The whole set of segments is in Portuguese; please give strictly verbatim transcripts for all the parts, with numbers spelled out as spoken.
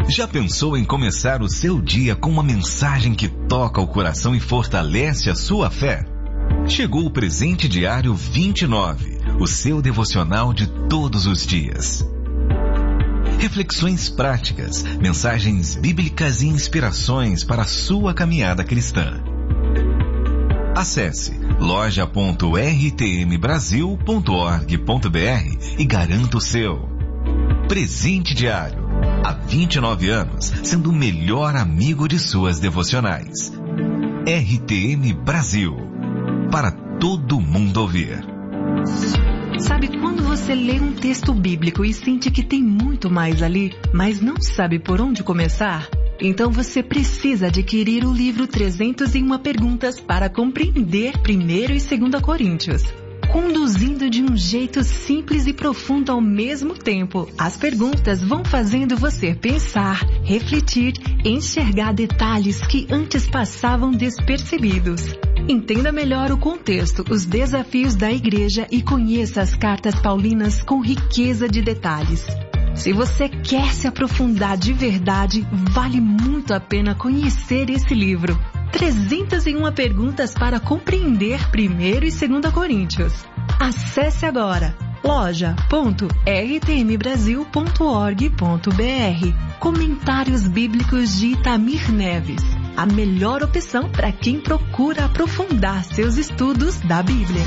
Já pensou em começar o seu dia com uma mensagem que toca o coração e fortalece a sua fé? Chegou o Presente Diário vinte e nove, o seu devocional de todos os dias. Reflexões práticas, mensagens bíblicas e inspirações para a sua caminhada cristã. Acesse loja ponto r t m brasil ponto org ponto b r e garanta o seu. Presente Diário. Há vinte e nove anos, sendo o melhor amigo de suas devocionais. R T M Brasil. Para todo mundo ouvir. Sabe quando você lê um texto bíblico e sente que tem muito mais ali, mas não sabe por onde começar? Então você precisa adquirir o livro trezentas e uma Perguntas para compreender primeiro e segunda Coríntios. Conduzindo de um jeito simples e profundo ao mesmo tempo, as perguntas vão fazendo você pensar, refletir, enxergar detalhes que antes passavam despercebidos. Entenda melhor o contexto, os desafios da igreja e conheça as cartas paulinas com riqueza de detalhes. Se você quer se aprofundar de verdade, vale muito a pena conhecer esse livro. trezentas e uma Perguntas para compreender primeiro e segunda Coríntios. Acesse agora loja ponto r t m brasil ponto org ponto b r. Comentários Bíblicos de Itamir Neves. A melhor opção para quem procura aprofundar seus estudos da Bíblia.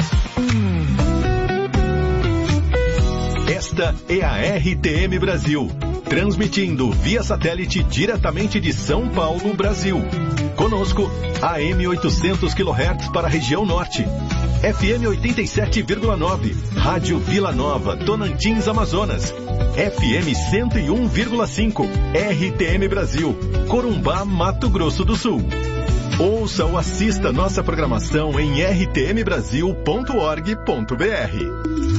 Esta é a R T M Brasil, transmitindo via satélite diretamente de São Paulo, Brasil. Conosco, A M oitocentos quilohertz para a região norte, F M oitenta e sete vírgula nove, Rádio Vila Nova, Tocantins, Amazonas, F M cento e um vírgula cinco, R T M Brasil, Corumbá, Mato Grosso do Sul. Ouça ou assista nossa programação em r t m brasil ponto org ponto b r.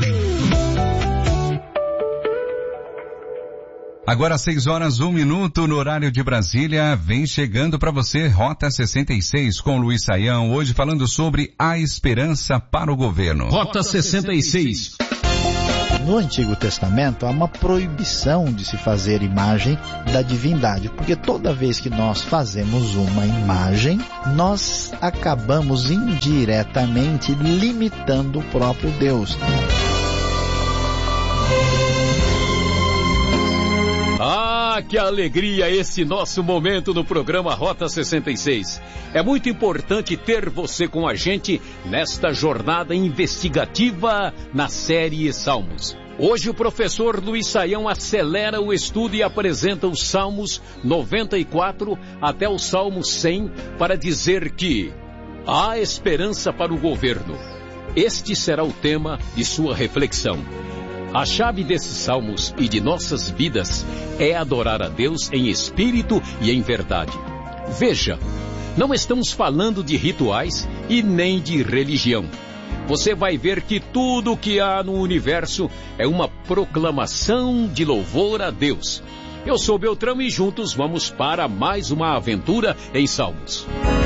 Agora seis horas, um minuto no horário de Brasília, vem chegando para você Rota sessenta e seis com Luiz Saião, hoje falando sobre a esperança para o governo. Rota sessenta e seis. No Antigo Testamento há uma proibição de se fazer imagem da divindade, porque toda vez que nós fazemos uma imagem, nós acabamos indiretamente limitando o próprio Deus. Ah, que alegria esse nosso momento no programa Rota sessenta e seis. É muito importante ter você com a gente nesta jornada investigativa na série Salmos. Hoje o professor Luiz Saião acelera o estudo e apresenta os Salmos noventa e quatro até o Salmo cem para dizer que há esperança para o governo. Este será o tema de sua reflexão. A chave desses salmos e de nossas vidas é adorar a Deus em espírito e em verdade. Veja, não estamos falando de rituais e nem de religião. Você vai ver que tudo o que há no universo é uma proclamação de louvor a Deus. Eu sou Beltrão e juntos vamos para mais uma aventura em Salmos.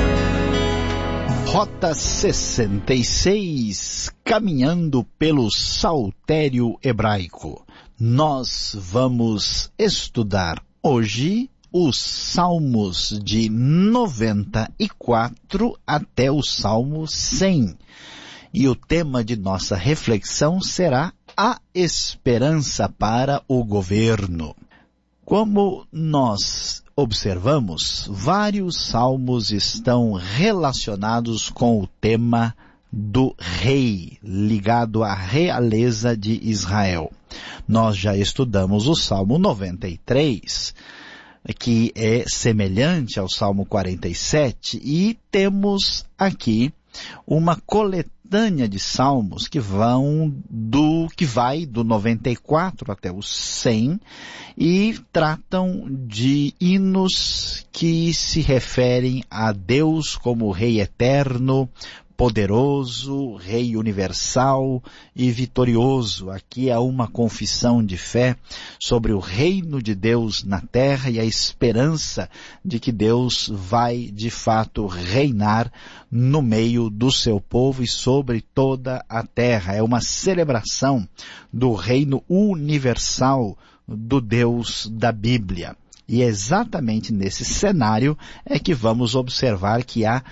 Rota sessenta e seis, caminhando pelo saltério hebraico. Nós vamos estudar hoje os Salmos de noventa e quatro até o Salmo cem. E o tema de nossa reflexão será a esperança para o governo. Como nós observamos, vários salmos estão relacionados com o tema do rei, ligado à realeza de Israel. Nós já estudamos o Salmo noventa e três, que é semelhante ao Salmo quarenta e sete, e temos aqui uma coletânea de salmos que vão do que vai do noventa e quatro até o cem e tratam de hinos que se referem a Deus como Rei eterno, poderoso, Rei universal e vitorioso. Aqui há uma confissão de fé sobre o reino de Deus na terra e a esperança de que Deus vai de fato reinar no meio do seu povo e sobre toda a terra. É uma celebração do reino universal do Deus da Bíblia. E exatamente nesse cenário é que vamos observar que há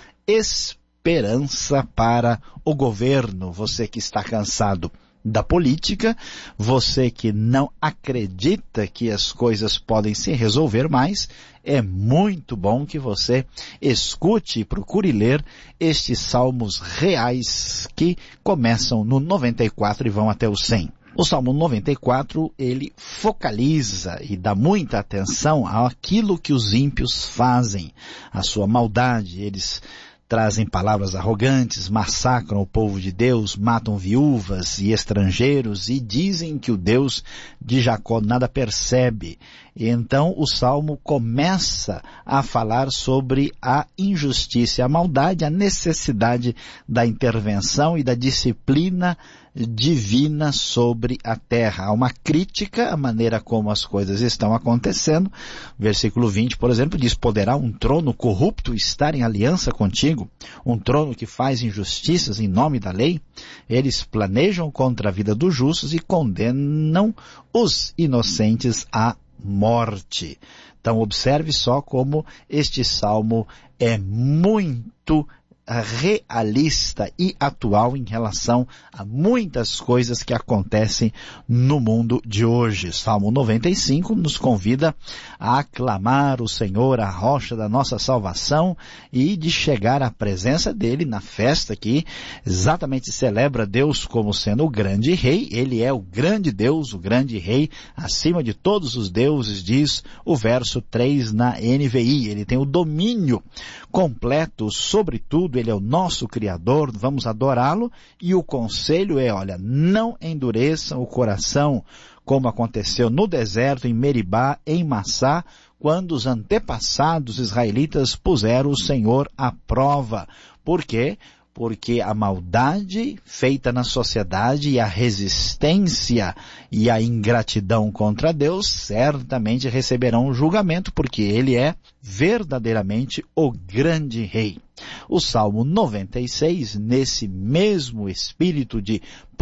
esperança para o governo. Você que está cansado da política, você que não acredita que as coisas podem se resolver mais, é muito bom que você escute e procure ler estes salmos reais que começam no noventa e quatro e vão até o cem. O Salmo noventa e quatro, ele focaliza e dá muita atenção àquilo que os ímpios fazem, à sua maldade. Eles trazem palavras arrogantes, massacram o povo de Deus, matam viúvas e estrangeiros e dizem que o Deus de Jacó nada percebe. E então o Salmo começa a falar sobre a injustiça e a maldade, a necessidade da intervenção e da disciplina divina sobre a terra. Há uma crítica à maneira como as coisas estão acontecendo. Versículo vinte, por exemplo, diz: poderá um trono corrupto estar em aliança contigo? Um trono que faz injustiças em nome da lei? Eles planejam contra a vida dos justos e condenam os inocentes à morte. Então observe só como este salmo é muito realista e atual em relação a muitas coisas que acontecem no mundo de hoje. Salmo noventa e cinco nos convida a aclamar o Senhor, a rocha da nossa salvação, e de chegar à presença dele na festa que exatamente celebra Deus como sendo o grande rei. Ele é o grande Deus, o grande rei, acima de todos os deuses, diz o verso três na N V I. Ele tem o domínio completo sobre tudo. Ele é o nosso Criador, vamos adorá-lo, e o conselho é, olha, não endureçam o coração, como aconteceu no deserto, em Meribá, em Massá, quando os antepassados israelitas puseram o Senhor à prova. Por quê? Porque a maldade feita na sociedade e a resistência e a ingratidão contra Deus certamente receberão um julgamento, porque ele é verdadeiramente o grande rei. O Salmo noventa e seis, nesse mesmo espírito de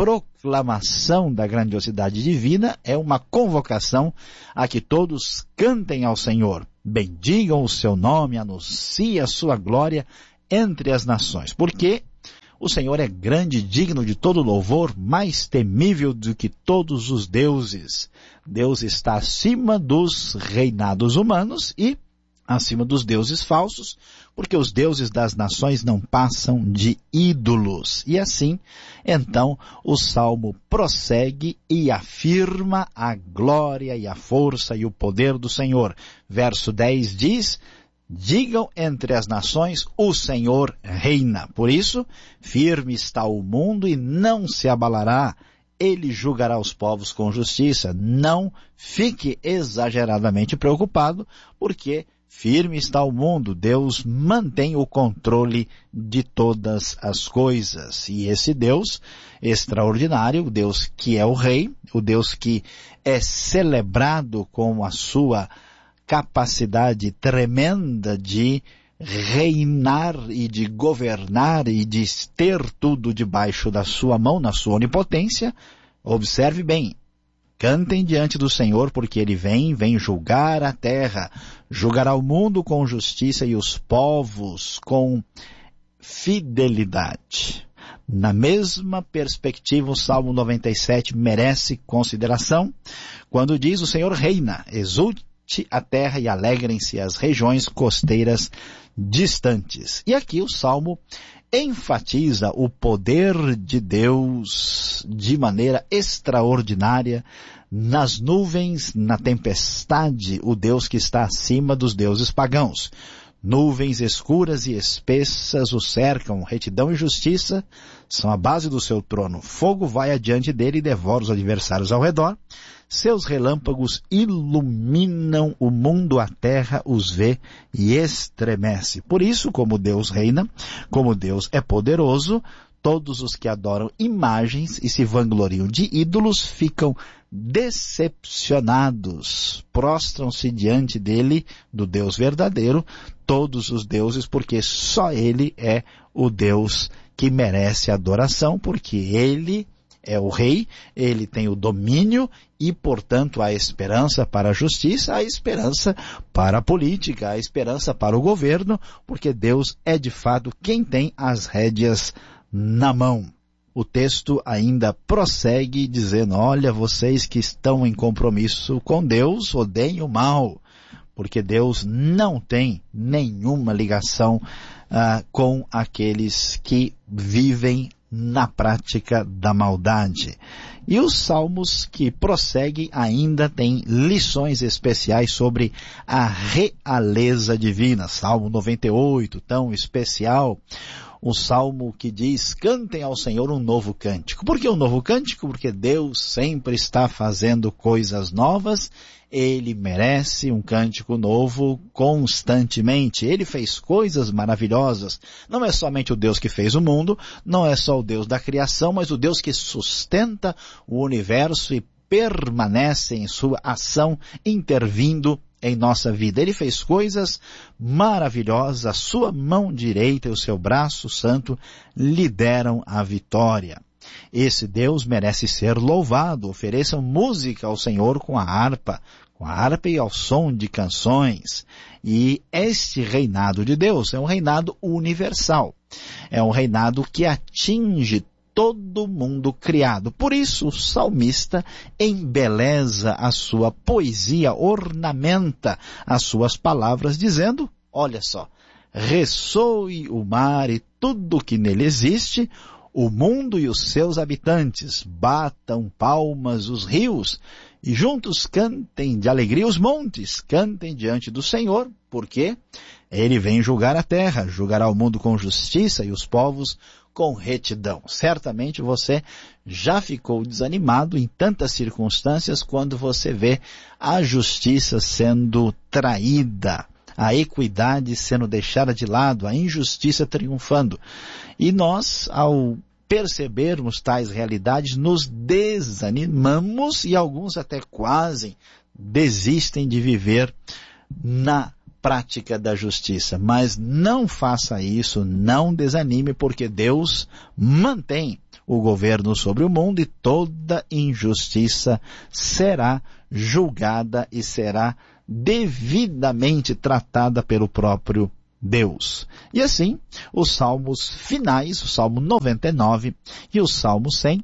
proclamação da grandiosidade divina, é uma convocação a que todos cantem ao Senhor, bendigam o seu nome, anunciem a sua glória entre as nações, porque o Senhor é grande e digno de todo louvor, mais temível do que todos os deuses. Deus está acima dos reinados humanos e acima dos deuses falsos, porque os deuses das nações não passam de ídolos. E assim, então, o Salmo prossegue e afirma a glória e a força e o poder do Senhor. Verso dez diz: digam entre as nações, o Senhor reina. Por isso, firme está o mundo e não se abalará. Ele julgará os povos com justiça. Não fique exageradamente preocupado, porque firme está o mundo. Deus mantém o controle de todas as coisas. E esse Deus extraordinário, o Deus que é o Rei, o Deus que é celebrado com a sua capacidade tremenda de reinar e de governar e de ter tudo debaixo da sua mão, na sua onipotência. Observe bem, cantem diante do Senhor, porque ele vem, vem julgar a terra, julgará o mundo com justiça e os povos com fidelidade. Na mesma perspectiva, o Salmo noventa e sete merece consideração, quando diz: o Senhor reina, exulte a terra e alegrem-se as regiões costeiras distantes. E aqui o Salmo enfatiza o poder de Deus de maneira extraordinária nas nuvens, na tempestade, o Deus que está acima dos deuses pagãos. Nuvens escuras e espessas o cercam, retidão e justiça são a base do seu trono. Fogo vai adiante dele e devora os adversários ao redor. Seus relâmpagos iluminam o mundo, a terra os vê e estremece. Por isso, como Deus reina, como Deus é poderoso, todos os que adoram imagens e se vangloriam de ídolos ficam decepcionados, prostram-se diante dele, do Deus verdadeiro, todos os deuses, porque só ele é o Deus que merece adoração, porque ele é o rei, ele tem o domínio e, portanto, há esperança para a justiça, há esperança para a política, há esperança para o governo, porque Deus é de fato quem tem as rédeas na mão. O texto ainda prossegue dizendo, olha, vocês que estão em compromisso com Deus, odeiem o mal, porque Deus não tem nenhuma ligação uh, com aqueles que vivem na prática da maldade. E os salmos que prosseguem ainda têm lições especiais sobre a realeza divina. Salmo noventa e oito, tão especial. Um salmo que diz, cantem ao Senhor um novo cântico. Por que um novo cântico? Porque Deus sempre está fazendo coisas novas. Ele merece um cântico novo constantemente. Ele fez coisas maravilhosas. Não é somente o Deus que fez o mundo, não é só o Deus da criação, mas o Deus que sustenta o universo e permanece em sua ação, intervindo em nossa vida. Ele fez coisas maravilhosas, a sua mão direita e o seu braço santo lhe deram a vitória. Esse Deus merece ser louvado. Ofereçam música ao Senhor com a harpa, com a harpa e ao som de canções. E este reinado de Deus é um reinado universal. É um reinado que atinge todo mundo criado. Por isso o salmista embeleza a sua poesia, ornamenta as suas palavras, dizendo, olha só, ressoe o mar e tudo que nele existe, o mundo e os seus habitantes, batam palmas os rios, e juntos cantem de alegria os montes, cantem diante do Senhor, porque ele vem julgar a terra, julgará o mundo com justiça e os povos com retidão. Certamente você já ficou desanimado em tantas circunstâncias quando você vê a justiça sendo traída, a equidade sendo deixada de lado, a injustiça triunfando. E nós, ao percebermos tais realidades, nos desanimamos e alguns até quase desistem de viver na prática da justiça. Mas não faça isso, não desanime, porque Deus mantém o governo sobre o mundo e toda injustiça será julgada e será devidamente tratada pelo próprio Deus. E assim, os salmos finais, o Salmo noventa e nove e o Salmo cem,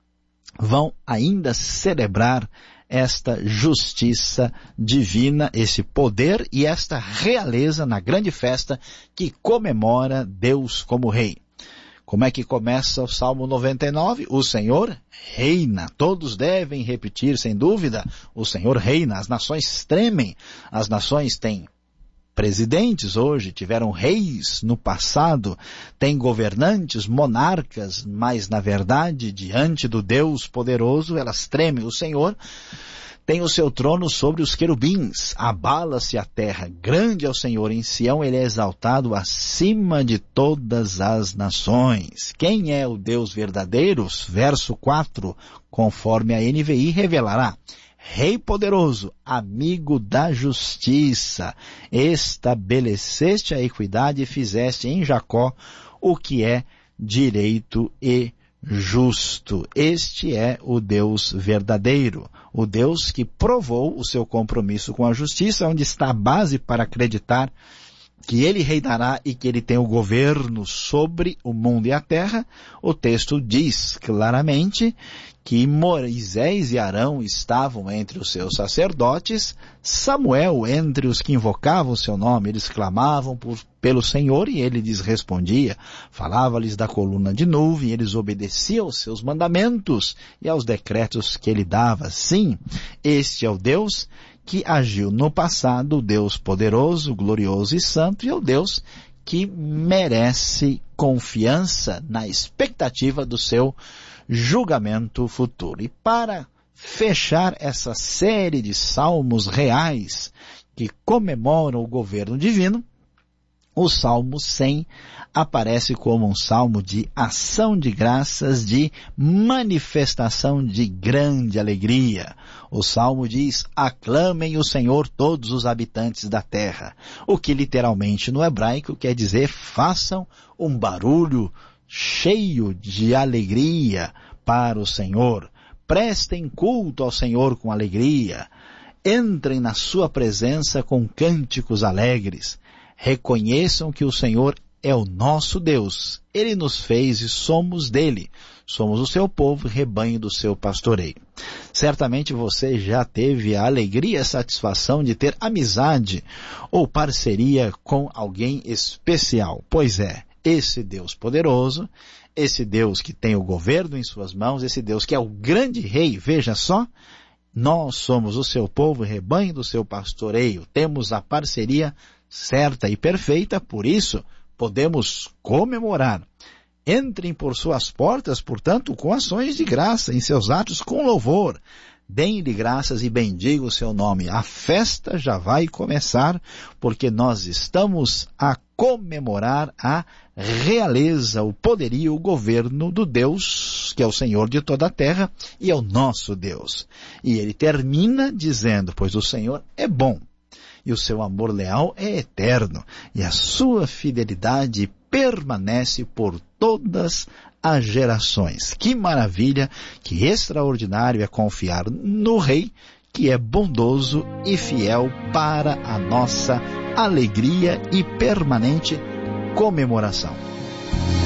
vão ainda celebrar esta justiça divina, esse poder e esta realeza na grande festa que comemora Deus como Rei. Como é que começa o Salmo noventa e nove? O Senhor reina. Todos devem repetir, sem dúvida, o Senhor reina. As nações tremem. As nações têm presidentes hoje, tiveram reis no passado, têm governantes, monarcas, mas na verdade, diante do Deus poderoso, elas tremem. O Senhor tem o seu trono sobre os querubins, abala-se a terra, grande é o Senhor, em Sião ele é exaltado acima de todas as nações. Quem é o Deus verdadeiro? Verso quatro, conforme a N V I revelará. Rei poderoso, amigo da justiça, estabeleceste a equidade e fizeste em Jacó o que é direito e justo. Este é o Deus verdadeiro, o Deus que provou o seu compromisso com a justiça, onde está a base para acreditar que ele reinará e que ele tem o governo sobre o mundo e a terra. O texto diz claramente que Moisés e Arão estavam entre os seus sacerdotes, Samuel entre os que invocavam o seu nome, eles clamavam por, pelo Senhor e ele lhes respondia, falava-lhes da coluna de nuvem, eles obedeciam aos seus mandamentos e aos decretos que ele dava. Sim, este é o Deus que agiu no passado, o Deus poderoso, glorioso e santo, e é o Deus que merece confiança na expectativa do seu julgamento futuro. E para fechar essa série de salmos reais que comemoram o governo divino, o Salmo cem aparece como um salmo de ação de graças, de manifestação de grande alegria. O Salmo diz, aclamem o Senhor todos os habitantes da terra, o que literalmente no hebraico quer dizer façam um barulho cheio de alegria para o Senhor. Prestem culto ao Senhor com alegria. Entrem na sua presença com cânticos alegres. Reconheçam que o Senhor é o nosso Deus. Ele nos fez e somos dele. Somos o seu povo, rebanho do seu pastoreio. Certamente você já teve a alegria e a satisfação de ter amizade ou parceria com alguém especial. Pois é, esse Deus poderoso, esse Deus que tem o governo em suas mãos, esse Deus que é o grande rei, veja só, nós somos o seu povo, rebanho do seu pastoreio. Temos a parceria certa e perfeita, por isso podemos comemorar. Entrem por suas portas, portanto, com ações de graça, em seus atos com louvor. Deem-lhe graças e bendigam o seu nome. A festa já vai começar, porque nós estamos a comemorar a realeza, o poderio, o governo do Deus, que é o Senhor de toda a terra e é o nosso Deus. E ele termina dizendo, pois o Senhor é bom, e o seu amor leal é eterno, e a sua fidelidade permanece por todas as gerações. Que maravilha, que extraordinário é confiar no Rei, que é bondoso e fiel para a nossa alegria e permanente comemoração.